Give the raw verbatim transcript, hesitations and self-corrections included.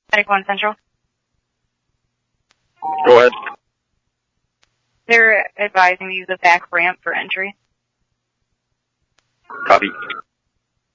Medic one Central. Go ahead. They're advising to use a back ramp for entry. Copy.